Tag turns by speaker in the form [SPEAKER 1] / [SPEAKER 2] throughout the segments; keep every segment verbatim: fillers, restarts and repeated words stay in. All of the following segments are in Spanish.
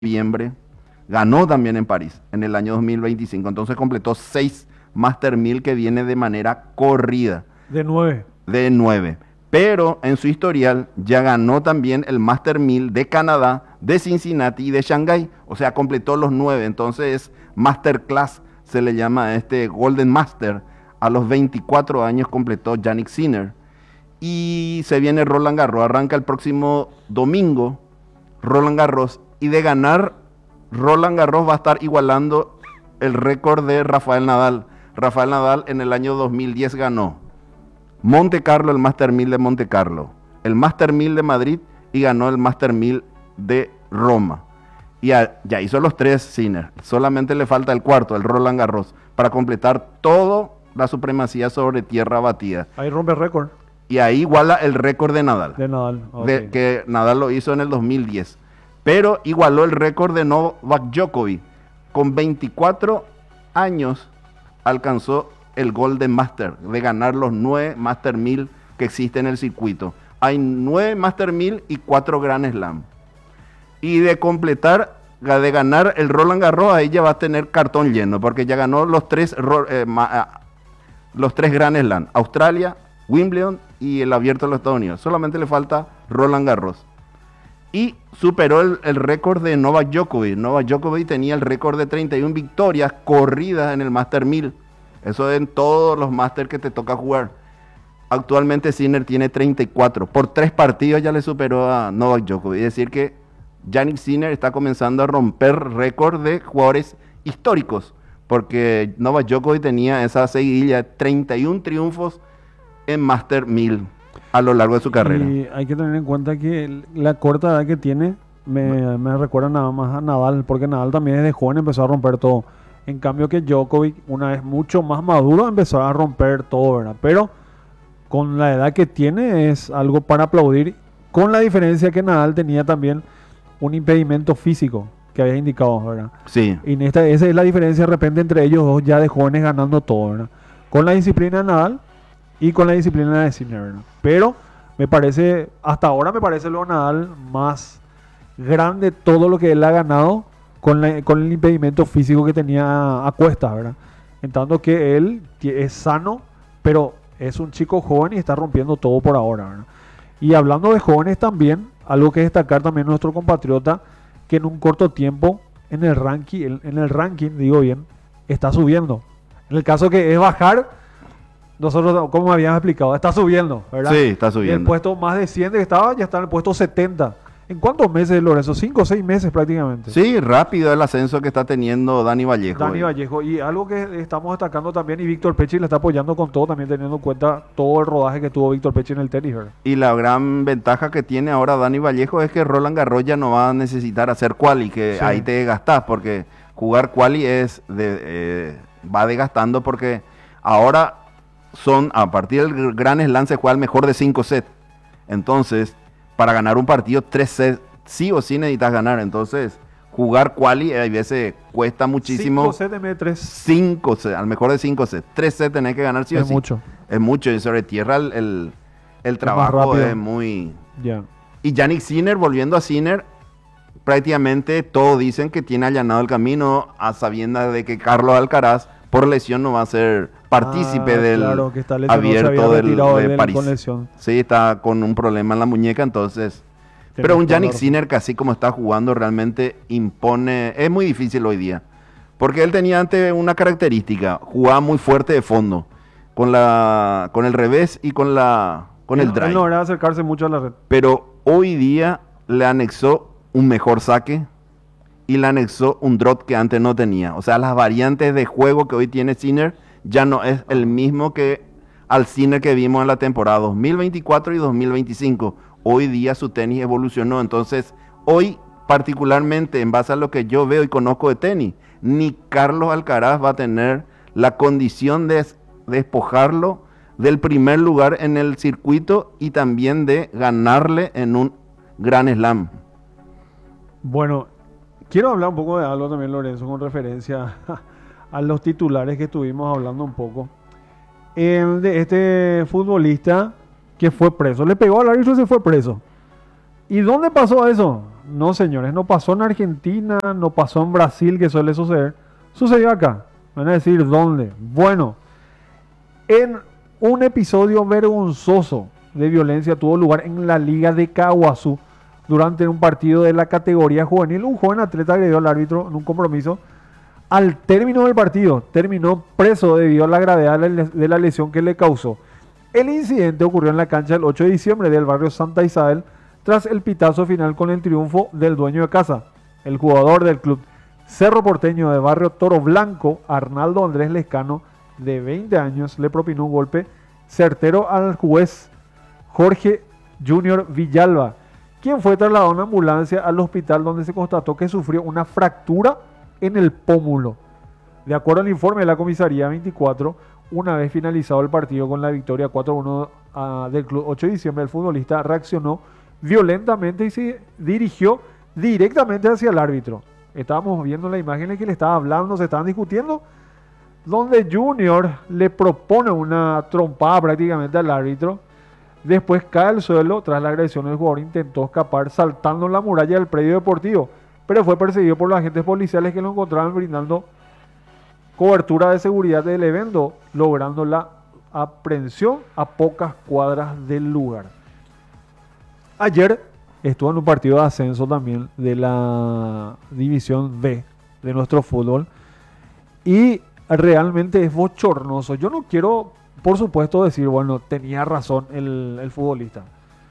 [SPEAKER 1] noviembre, ganó también en París en el año dos mil veinticinco. Entonces completó seis Master mil que viene de manera corrida.
[SPEAKER 2] De nueve.
[SPEAKER 1] De nueve. Pero en su historial ya ganó también el Master mil de Canadá, de Cincinnati y de Shanghái. O sea, completó los nueve. Entonces es Masterclass, se le llama a este Golden Master. A los veinticuatro años completó Jannik Sinner. Y se viene Roland Garros. Arranca el próximo domingo Roland Garros. Y de ganar Roland Garros va a estar igualando el récord de Rafael Nadal. Rafael Nadal en el año dos mil diez ganó Monte Carlo, el Master mil de Monte Carlo, el Master mil de Madrid y ganó el Master mil de Roma. Y a, ya hizo los tres Sinner. Solamente le falta el cuarto, el Roland Garros, para completar toda la supremacía sobre tierra batida.
[SPEAKER 2] Ahí rompe récord.
[SPEAKER 1] Y ahí iguala el récord de Nadal.
[SPEAKER 2] De Nadal. Okay.
[SPEAKER 1] De, que Nadal lo hizo en el dos mil diez. Pero igualó el récord de Novak Djokovic. Con veinticuatro años alcanzó el Golden Master, de ganar los nueve Master mil que existen en el circuito. Hay nueve Master mil y cuatro Grand Slam. Y de completar, de ganar el Roland Garros, ahí ya va a tener cartón lleno, porque ya ganó los tres, eh, ma, los tres Grand Slam. Australia, Wimbledon y el Abierto de los Estados Unidos. Solamente le falta Roland Garros. Y superó el, el récord de Novak Djokovic. Novak Djokovic tenía el récord de treinta y una victorias corridas en el Master mil. Eso en todos los Masters que te toca jugar. Actualmente Sinner tiene treinta y cuatro. Por tres partidos ya le superó a Novak Djokovic. Es decir que Jannik Sinner está comenzando a romper récord de jugadores históricos. Porque Novak Djokovic tenía esa seguidilla de treinta y un triunfos en Master mil a lo largo de su carrera.
[SPEAKER 2] Y hay que tener en cuenta que la corta edad que tiene me, me recuerda nada más a Nadal, porque Nadal también desde joven empezó a romper todo. En cambio que Djokovic, una vez mucho más maduro, empezó a romper todo, ¿verdad? Pero con la edad que tiene es algo para aplaudir, con la diferencia que Nadal tenía también un impedimento físico que había indicado, ¿verdad?
[SPEAKER 1] Sí.
[SPEAKER 2] Y en esta, esa es la diferencia de repente entre ellos dos ya de jóvenes ganando todo, ¿verdad? Con la disciplina de Nadal y con la disciplina de Sinner, ¿verdad? Pero me parece, hasta ahora me parece luego Nadal más grande todo lo que él ha ganado con, la, con el impedimento físico que tenía a cuestas, ¿verdad? En tanto que él es sano, pero es un chico joven y está rompiendo todo por ahora, ¿verdad? Y hablando de jóvenes también, algo que destacar también nuestro compatriota, que en un corto tiempo en el ranking, en el ranking, digo bien, está subiendo. En el caso que es bajar, nosotros, como habíamos explicado, está subiendo, ¿verdad?
[SPEAKER 1] Sí, está subiendo.
[SPEAKER 2] Y el puesto más de cien que estaba, ya está en el puesto setenta. ¿En cuántos meses, Lorenzo? ¿Cinco o seis meses prácticamente?
[SPEAKER 1] Sí, rápido el ascenso que está teniendo Dani Vallejo.
[SPEAKER 2] Dani eh. Vallejo. Y algo que estamos destacando también, y Víctor Pechi le está apoyando con todo, también teniendo en cuenta todo el rodaje que tuvo Víctor Pechi en el tenis, ¿verdad?
[SPEAKER 1] Y la gran ventaja que tiene ahora Dani Vallejo es que Roland Garros ya no va a necesitar hacer quali, que sí. Ahí te gastás, porque jugar quali es de, eh, va desgastando, porque ahora son, a partir del Gran Slam se juega el mejor de cinco sets. Entonces, para ganar un partido, tres sets, sí o sí necesitas ganar. Entonces, jugar quali a veces cuesta muchísimo.
[SPEAKER 2] cinco sets de tres.
[SPEAKER 1] cinco sets, al mejor de cinco sets. tres sets tenés que ganar sí
[SPEAKER 2] es
[SPEAKER 1] o sí.
[SPEAKER 2] Es mucho.
[SPEAKER 1] Es mucho. Y sobre tierra el, el, el trabajo es, es muy...
[SPEAKER 2] Yeah.
[SPEAKER 1] Y Jannik Sinner, volviendo a Sinner, prácticamente todos dicen que tiene allanado el camino, a sabiendas de que Carlos Alcaraz, por lesión, no va a ser partícipe ah, del
[SPEAKER 2] claro, que está
[SPEAKER 1] abierto del, de
[SPEAKER 2] del,
[SPEAKER 1] París.
[SPEAKER 2] Con lesión.
[SPEAKER 1] Sí, está con un problema en la muñeca, entonces... Tiene pero un Jannik Sinner que así como está jugando realmente impone... Es muy difícil hoy día. Porque él tenía antes una característica, jugaba muy fuerte de fondo, con la con el revés y con la con
[SPEAKER 2] él,
[SPEAKER 1] el drive.
[SPEAKER 2] Él no era acercarse mucho a la red.
[SPEAKER 1] Pero hoy día le anexó un mejor saque y le anexó un drop que antes no tenía. O sea, las variantes de juego que hoy tiene Sinner ya no es el mismo que al Sinner que vimos en la temporada dos mil veinticuatro y dos mil veinticinco. Hoy día su tenis evolucionó. Entonces, hoy particularmente en base a lo que yo veo y conozco de tenis, ni Carlos Alcaraz va a tener la condición de despojarlo del primer lugar en el circuito y también de ganarle en un Gran Slam.
[SPEAKER 2] Bueno, quiero hablar un poco de algo también, Lorenzo, con referencia a, a los titulares que estuvimos hablando un poco. El de este futbolista que fue preso, le pegó al árbitro y se fue preso. ¿Y dónde pasó eso? No, señores, no pasó en Argentina, no pasó en Brasil, que suele suceder. Sucedió acá. Van a decir, ¿dónde? Bueno, en un episodio vergonzoso de violencia tuvo lugar en la Liga de Caguazú durante un partido de la categoría juvenil. Un joven atleta agredió al árbitro en un compromiso. Al término del partido, terminó preso debido a la gravedad de la lesión que le causó. El incidente ocurrió en la cancha el ocho de diciembre del barrio Santa Isabel, tras el pitazo final con el triunfo del dueño de casa. El jugador del club Cerro Porteño de barrio Toro Blanco, Arnaldo Andrés Lescano, de veinte años, le propinó un golpe certero al juez Jorge Junior Villalba, quien fue trasladado en una ambulancia al hospital donde se constató que sufrió una fractura en el pómulo. De acuerdo al informe de la comisaría veinticuatro, una vez finalizado el partido con la victoria cuatro a uno uh, del club ocho de diciembre, el futbolista reaccionó violentamente y se dirigió directamente hacia el árbitro. Estábamos viendo la imagen en que le estaba hablando, se estaban discutiendo, donde Junior le propone una trompada prácticamente al árbitro. Después cae al suelo. Tras la agresión, el jugador intentó escapar saltando la muralla del predio deportivo, pero fue perseguido por los agentes policiales que lo encontraban brindando cobertura de seguridad del evento, logrando la aprehensión a pocas cuadras del lugar. Ayer estuvo en un partido de ascenso también de la División B de nuestro fútbol y realmente es bochornoso. Yo no quiero, por supuesto, decir, bueno, tenía razón el, el futbolista,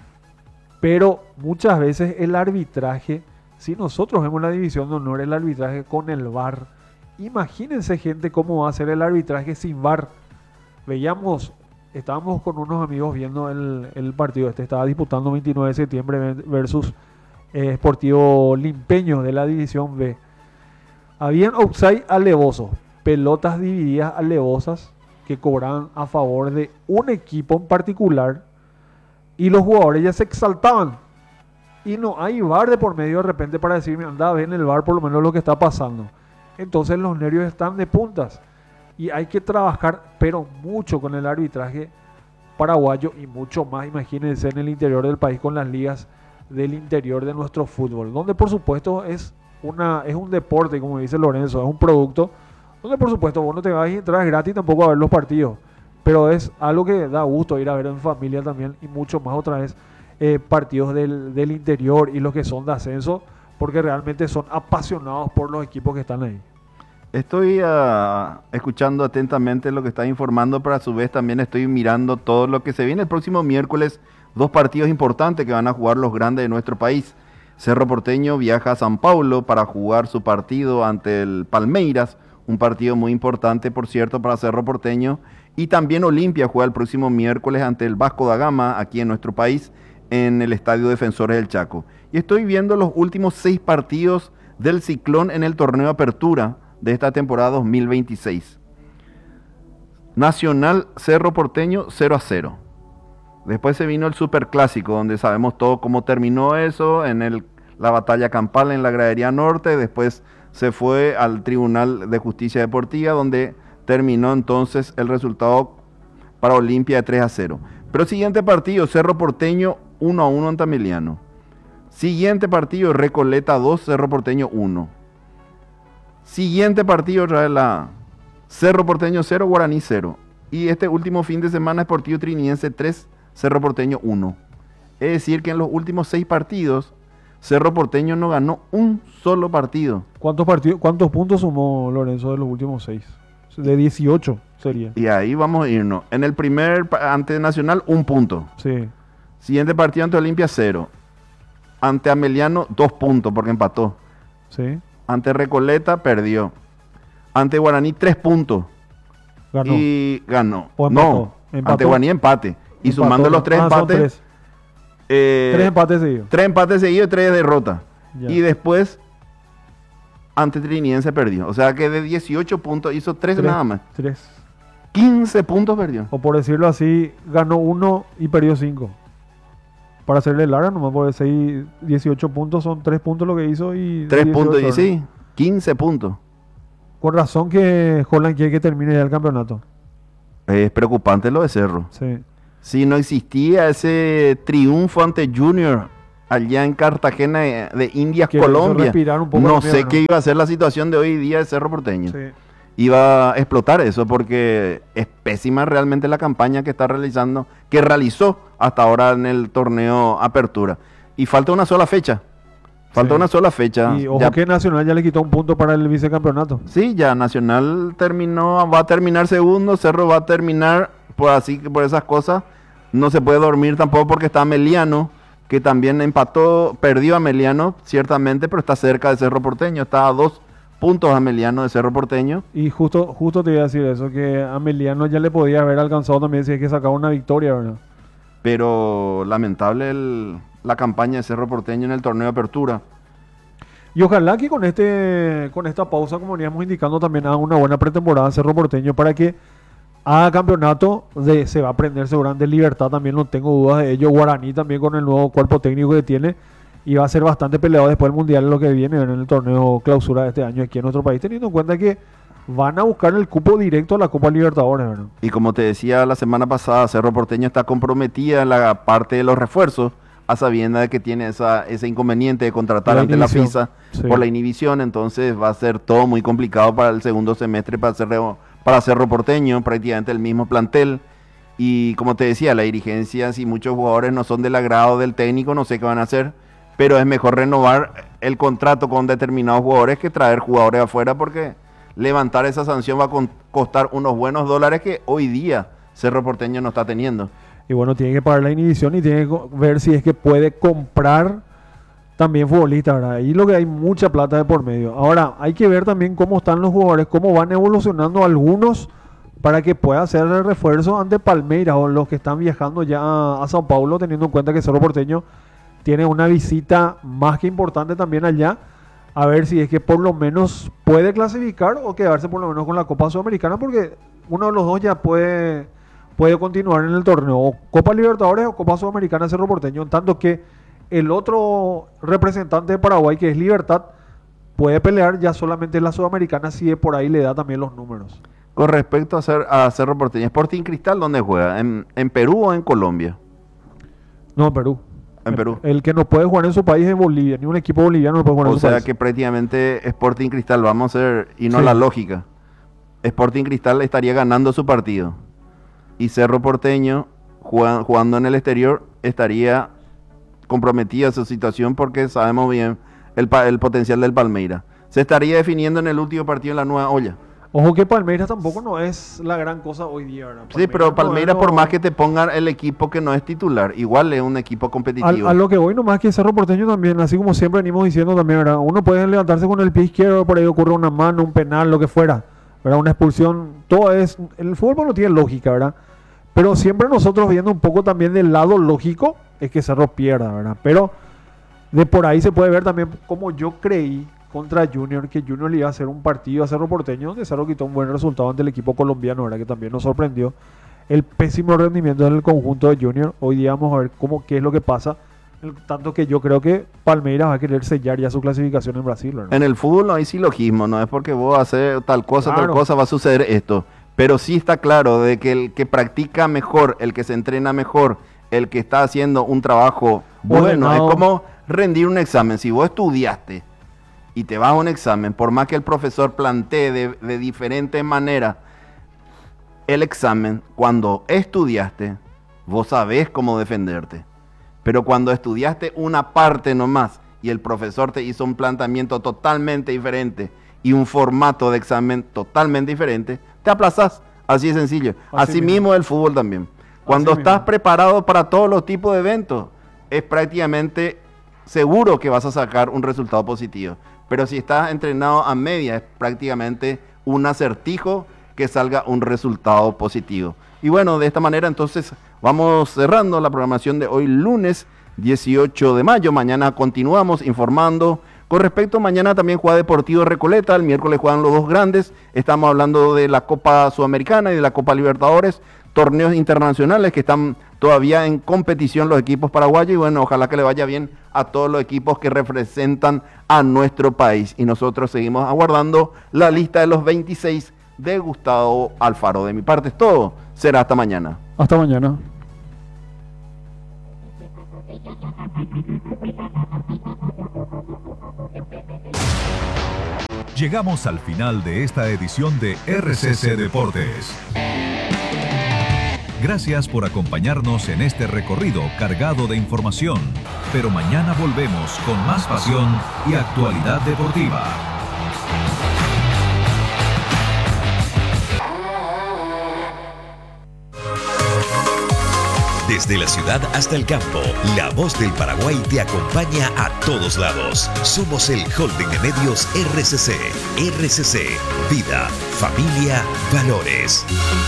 [SPEAKER 2] pero muchas veces el arbitraje, si nosotros vemos la División de Honor, el arbitraje con el V A R, imagínense, gente, cómo va a ser el arbitraje sin V A R. Veíamos, estábamos con unos amigos viendo el, el partido, este estaba disputando veintinueve de septiembre versus eh, Sportivo Limpeño de la División B. Habían offside alevosos, pelotas divididas alevosas que cobraban a favor de un equipo en particular, y los jugadores ya se exaltaban. Y no hay V A R de por medio de repente para decirme, anda, ven el V A R por lo menos lo que está pasando. Entonces los nervios están de puntas y hay que trabajar, pero mucho con el arbitraje paraguayo y mucho más, imagínense, en el interior del país con las ligas del interior de nuestro fútbol, donde por supuesto es, una, es un deporte, como dice Lorenzo, es un producto, donde por supuesto vos no te vas a entrar gratis tampoco a ver los partidos, pero es algo que da gusto ir a ver en familia también, y mucho más otra vez eh, partidos del, del interior y los que son de ascenso, porque realmente son apasionados por los equipos que están ahí.
[SPEAKER 1] Estoy uh, escuchando atentamente lo que está informando, pero a su vez también estoy mirando todo lo que se viene el próximo miércoles. Dos partidos importantes que van a jugar los grandes de nuestro país. Cerro Porteño viaja a San Paulo para jugar su partido ante el Palmeiras, un partido muy importante, por cierto, para Cerro Porteño. Y también Olimpia juega el próximo miércoles ante el Vasco da Gama, aquí en nuestro país, en el Estadio Defensores del Chaco. Y estoy viendo los últimos seis partidos del Ciclón en el torneo de apertura de esta temporada dos mil veintiséis. Nacional Cerro Porteño cero a cero. Después se vino el Superclásico, donde sabemos todo cómo terminó eso, en el, la batalla campal en la gradería norte. Después se fue al Tribunal de Justicia Deportiva, donde terminó entonces el resultado para Olimpia de tres a cero. Pero el siguiente partido, Cerro Porteño uno a uno ante Ameliano. Siguiente partido, Recoleta dos, Cerro Porteño uno. Siguiente partido, otra vez la Cerro Porteño cero, Guaraní cero. Y este último fin de semana, Sportivo Trinidense tres, Cerro Porteño uno. Es decir, que en los últimos seis partidos, Cerro Porteño no ganó un solo partido.
[SPEAKER 2] ¿Cuántos partidos, cuántos puntos sumó Lorenzo de los últimos seis? De dieciocho sería.
[SPEAKER 1] Y ahí vamos a irnos. En el primer ante Nacional, un punto.
[SPEAKER 2] Sí.
[SPEAKER 1] Siguiente partido ante Olimpia, cero. Ante Ameliano, dos puntos porque empató.
[SPEAKER 2] Sí.
[SPEAKER 1] Ante Recoleta, perdió. Ante Guaraní, tres puntos.
[SPEAKER 2] Ganó.
[SPEAKER 1] Y ganó.
[SPEAKER 2] O
[SPEAKER 1] no,
[SPEAKER 2] empató. Empató.
[SPEAKER 1] Ante Guaraní, empate. Y
[SPEAKER 2] Empató.
[SPEAKER 1] sumando los tres
[SPEAKER 2] Ah, son
[SPEAKER 1] empates.
[SPEAKER 2] Tres.
[SPEAKER 1] Eh,
[SPEAKER 2] tres empates seguidos.
[SPEAKER 1] Tres empates seguidos y tres derrotas.
[SPEAKER 2] Ya.
[SPEAKER 1] Y después, ante Trinidense perdió. O sea que de dieciocho puntos hizo tres,
[SPEAKER 2] Tres.
[SPEAKER 1] nada más.
[SPEAKER 2] Tres.
[SPEAKER 1] quince puntos perdió.
[SPEAKER 2] O por decirlo así, ganó uno y perdió cinco. Para hacerle larga, nomás por seis, dieciocho puntos son tres puntos lo que hizo y...
[SPEAKER 1] tres
[SPEAKER 2] dieciocho,
[SPEAKER 1] puntos y
[SPEAKER 2] ¿no?
[SPEAKER 1] sí, quince puntos.
[SPEAKER 2] Con razón que Holland quiere que termine ya el campeonato.
[SPEAKER 1] Es preocupante lo de Cerro.
[SPEAKER 2] Sí.
[SPEAKER 1] Si no existía ese triunfo ante Junior allá en Cartagena de, de Indias,
[SPEAKER 2] Que le hizo
[SPEAKER 1] Colombia.
[SPEAKER 2] respirar un poco
[SPEAKER 1] No
[SPEAKER 2] la
[SPEAKER 1] sé
[SPEAKER 2] pierna.
[SPEAKER 1] qué iba a ser la situación de hoy día de Cerro Porteño.
[SPEAKER 2] Sí.
[SPEAKER 1] Iba a explotar eso porque es pésima realmente la campaña que está realizando, que realizó hasta ahora en el torneo Apertura. Y falta una sola fecha. Falta
[SPEAKER 2] Sí.
[SPEAKER 1] una sola fecha.
[SPEAKER 2] Y ojo
[SPEAKER 1] Ya-
[SPEAKER 2] que Nacional ya le quitó un punto para el vicecampeonato.
[SPEAKER 1] Sí, ya Nacional terminó, va a terminar segundo, Cerro va a terminar por así por esas cosas. No se puede dormir tampoco porque está Meliano, que también empató, perdió a Meliano, ciertamente, pero está cerca de Cerro Porteño, está a dos puntos a Meliano de Cerro Porteño.
[SPEAKER 2] Y justo, justo te iba a decir eso, que a Meliano ya le podía haber alcanzado también si es que sacaba una victoria, ¿verdad?
[SPEAKER 1] Pero lamentable el- la campaña de Cerro Porteño en el torneo de apertura.
[SPEAKER 2] Y ojalá que con este con esta pausa, como veníamos indicando, también haga una buena pretemporada Cerro Porteño para que haga campeonato. De, se va a aprender seguramente Libertad, también no tengo dudas de ello. Guaraní también con el nuevo cuerpo técnico que tiene. Y va a ser bastante peleado después del Mundial en lo que viene en el torneo clausura de este año aquí en nuestro país, teniendo en cuenta que van a buscar el cupo directo a la Copa Libertadores, ¿verdad?
[SPEAKER 1] Y como te decía la semana pasada, Cerro Porteño está comprometida en la parte de los refuerzos, a sabienda de que tiene esa, ese inconveniente de contratar
[SPEAKER 2] La
[SPEAKER 1] ante la
[SPEAKER 2] inhibición,
[SPEAKER 1] FISA
[SPEAKER 2] sí.
[SPEAKER 1] por la inhibición, entonces va a ser todo muy complicado para el segundo semestre para Cerro, para Cerro Porteño, prácticamente el mismo plantel. Y como te decía, la dirigencia, si muchos jugadores no son del agrado del técnico, no sé qué van a hacer, pero es mejor renovar el contrato con determinados jugadores que traer jugadores afuera, porque levantar esa sanción va a con- costar unos buenos dólares que hoy día Cerro Porteño no está teniendo.
[SPEAKER 2] Y bueno, tiene que pagar la inhibición y tiene que co- ver si es que puede comprar también futbolistas, ¿verdad? Ahí lo que hay mucha plata de por medio. Ahora, hay que ver también cómo están los jugadores, cómo van evolucionando algunos para que pueda hacer el refuerzo ante Palmeiras o los que están viajando ya a, a Sao Paulo, teniendo en cuenta que Cerro Porteño tiene una visita más que importante también allá. A ver si es que por lo menos puede clasificar o quedarse por lo menos con la Copa Sudamericana, porque uno de los dos ya puede, puede continuar en el torneo, o Copa Libertadores o Copa Sudamericana Cerro Porteño, en tanto que el otro representante de Paraguay, que es Libertad, puede pelear ya solamente en la Sudamericana si de por ahí le da también los números.
[SPEAKER 1] Con respecto a, Cer- a Cerro Porteño, Sporting Cristal, ¿dónde juega? ¿En, en Perú o en Colombia?
[SPEAKER 2] No, en Perú.
[SPEAKER 1] En Perú.
[SPEAKER 2] El que no puede jugar en su país es Bolivia, ni un equipo boliviano no puede jugar en
[SPEAKER 1] O
[SPEAKER 2] su
[SPEAKER 1] sea
[SPEAKER 2] país.
[SPEAKER 1] que prácticamente Sporting Cristal, vamos a ser, y no
[SPEAKER 2] Sí.
[SPEAKER 1] la lógica, Sporting Cristal estaría ganando su partido y Cerro Porteño juega- jugando en el exterior estaría comprometida su situación porque sabemos bien el, pa- el potencial del Palmeiras. Se estaría definiendo en el último partido en la nueva olla.
[SPEAKER 2] Ojo que Palmeiras tampoco no es la gran cosa hoy día, ¿verdad?
[SPEAKER 1] Sí, pero
[SPEAKER 2] no
[SPEAKER 1] Palmeiras,
[SPEAKER 2] es
[SPEAKER 1] por
[SPEAKER 2] lo-
[SPEAKER 1] más que te pongan el equipo que no es titular, igual es un equipo
[SPEAKER 2] Al-
[SPEAKER 1] competitivo.
[SPEAKER 2] a lo que voy nomás que Cerro Porteño también, así como siempre venimos diciendo también, ¿verdad? Uno puede levantarse con el pie izquierdo, por ahí ocurre una mano, un penal, lo que fuera, ¿verdad? Una expulsión, todo es... El fútbol no tiene lógica, ¿verdad? Pero siempre nosotros viendo un poco también del lado lógico, es que Cerro pierda, ¿verdad? Pero de por ahí se puede ver también como yo creí contra Junior, que Junior le iba a hacer un partido a Cerro Porteño, donde Cerro quitó un buen resultado ante el equipo colombiano, ¿verdad? Que también nos sorprendió el pésimo rendimiento del conjunto de Junior. Hoy día vamos a ver cómo, qué es lo que pasa. El- tanto que yo creo que Palmeiras va a querer sellar ya su clasificación en Brasil, ¿verdad?
[SPEAKER 1] En el fútbol no hay silogismo, no es porque vos haces tal cosa,
[SPEAKER 2] Claro.
[SPEAKER 1] tal cosa, va a suceder esto. Pero sí está claro de que el que practica mejor, el que se entrena mejor, el que está haciendo un trabajo bueno,
[SPEAKER 2] Ordenado.
[SPEAKER 1] es como rendir un examen. Si vos estudiaste y te vas a un examen, por más que el profesor plantee de, de diferentes maneras el examen, cuando estudiaste, vos sabés cómo defenderte. Pero cuando estudiaste una parte nomás y el profesor te hizo un planteamiento totalmente diferente y un formato de examen totalmente diferente, te aplazás. Así de sencillo.
[SPEAKER 2] Así
[SPEAKER 1] Así,
[SPEAKER 2] mismo.
[SPEAKER 1] mismo el fútbol también. Cuando
[SPEAKER 2] Así
[SPEAKER 1] estás
[SPEAKER 2] mismo.
[SPEAKER 1] preparado para todos los tipos de eventos, es prácticamente seguro que vas a sacar un resultado positivo. Pero si estás entrenado a media, es prácticamente un acertijo que salga un resultado positivo. Y bueno, de esta manera entonces vamos cerrando la programación de hoy lunes dieciocho de mayo. Mañana continuamos informando. Con respecto, mañana también juega Deportivo Recoleta, el miércoles juegan los dos grandes. Estamos hablando de la Copa Sudamericana y de la Copa Libertadores, torneos internacionales que están todavía en competición los equipos paraguayos. Y bueno, ojalá que le vaya bien a todos los equipos que representan a nuestro país. Y nosotros seguimos aguardando la lista de los veintiséis de Gustavo Alfaro. De mi parte es todo. Será hasta mañana.
[SPEAKER 2] Hasta mañana.
[SPEAKER 3] Llegamos al final de esta edición de R C C Deportes. Gracias por acompañarnos en este recorrido cargado de información. Pero mañana volvemos con más pasión y actualidad deportiva.
[SPEAKER 4] Desde la ciudad hasta el campo, la voz del Paraguay te acompaña a todos lados. Somos el holding de medios R C C. R C C, vida, familia, valores.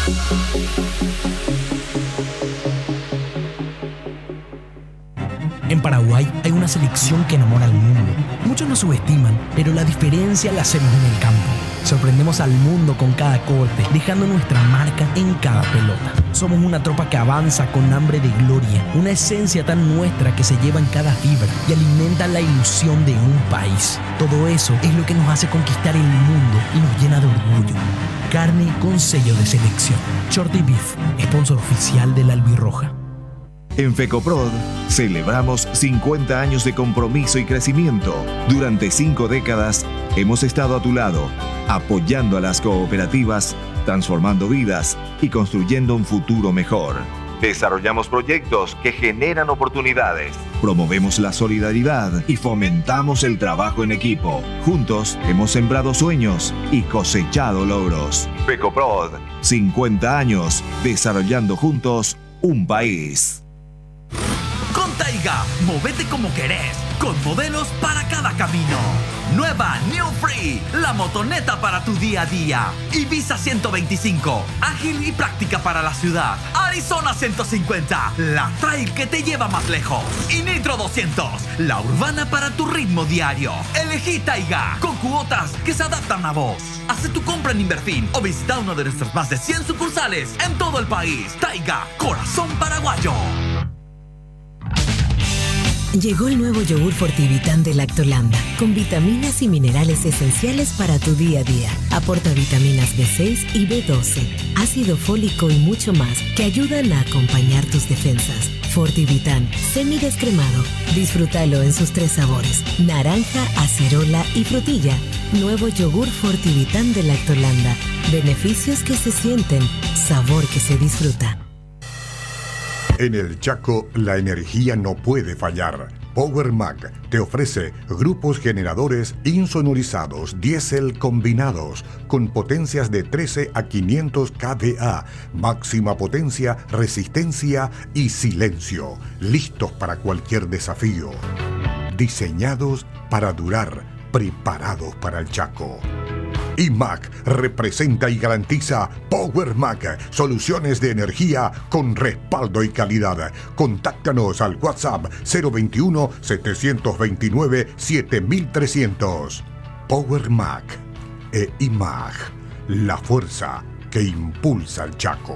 [SPEAKER 5] En Paraguay hay una selección que enamora al mundo. Muchos nos subestiman, pero la diferencia la hacemos en el campo. Sorprendemos al mundo con cada corte, dejando nuestra marca en cada pelota. Somos una tropa que avanza con hambre de gloria, una esencia tan nuestra que se lleva en cada fibra y alimenta la ilusión de un país. Todo eso es lo que nos hace conquistar el mundo y nos llena de orgullo. Carne con sello de selección. Shorty Beef, sponsor oficial de la Albirroja.
[SPEAKER 6] En FECOPROD celebramos cincuenta años de compromiso y crecimiento. Durante cinco décadas hemos estado a tu lado, apoyando a las cooperativas, transformando vidas y construyendo un futuro mejor. Desarrollamos proyectos que generan oportunidades. Promovemos la solidaridad y fomentamos el trabajo en equipo. Juntos hemos sembrado sueños y cosechado logros. FECOPROD, cincuenta años desarrollando juntos un país.
[SPEAKER 7] Con Taiga, movete como querés, con modelos para cada camino. Nueva New Free, la motoneta para tu día a día. Ibiza ciento veinticinco, ágil y práctica para la ciudad. Arizona ciento cincuenta, la trail que te lleva más lejos. Y Nitro doscientos, la urbana para tu ritmo diario. Elegí Taiga, con cuotas que se adaptan a vos. Haz tu compra en Inverfin o visita uno de nuestros más de cien sucursales en todo el país. Taiga, corazón paraguayo.
[SPEAKER 8] Llegó el nuevo yogur Fortivitán de Lactolanda, con vitaminas y minerales esenciales para tu día a día. Aporta vitaminas B seis y B doce, ácido fólico y mucho más que ayudan a acompañar tus defensas. Fortivitán, semidescremado. Disfrútalo en sus tres sabores: naranja, acerola y frutilla. Nuevo yogur Fortivitán de Lactolanda. Beneficios que se sienten, sabor que se disfruta.
[SPEAKER 9] En el Chaco, la energía no puede fallar. PowerMac te ofrece grupos generadores insonorizados diésel combinados con potencias de trece a quinientos kVA, máxima potencia, resistencia y silencio, listos para cualquier desafío. Diseñados para durar, preparados para el Chaco. IMAC representa y garantiza PowerMac, soluciones de energía con respaldo y calidad. Contáctanos al WhatsApp cero veintiuno, setecientos veintinueve, siete mil trescientos. PowerMac e IMAC, la fuerza que impulsa al Chaco.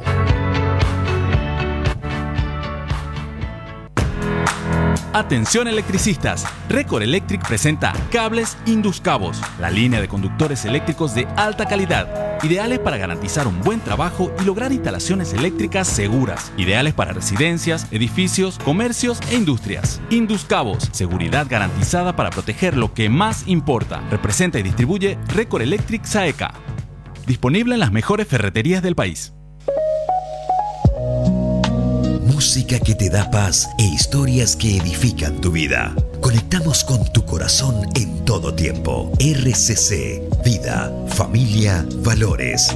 [SPEAKER 10] Atención electricistas, Record Electric presenta Cables Induscabos, la línea de conductores eléctricos de alta calidad, ideales para garantizar un buen trabajo y lograr instalaciones eléctricas seguras, ideales para residencias, edificios, comercios e industrias. Induscabos, seguridad garantizada para proteger lo que más importa. Representa y distribuye Record Electric Saeca. Disponible en las mejores ferreterías del país.
[SPEAKER 4] Música que te da paz e historias que edifican tu vida. Conectamos con tu corazón en todo tiempo. R C C, vida, familia, valores.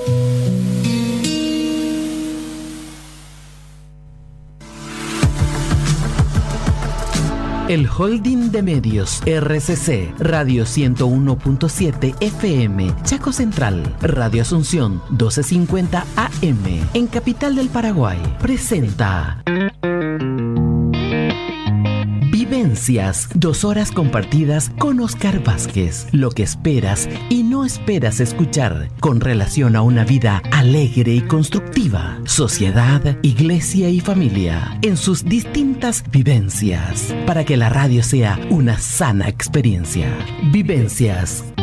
[SPEAKER 11] El holding de medios R C C, Radio ciento uno punto siete F M, Chaco Central, Radio Asunción doce cincuenta A M, en Capital del Paraguay, presenta Vivencias, dos horas compartidas con Oscar Vázquez. Lo que esperas y no esperas escuchar con relación a una vida alegre y constructiva, sociedad, iglesia y familia, en sus distintas vivencias, para que la radio sea una sana experiencia. Vivencias,